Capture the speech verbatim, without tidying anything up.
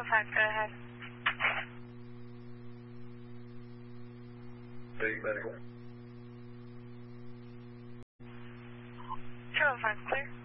five, go ahead. Big medical. two oh five, clear.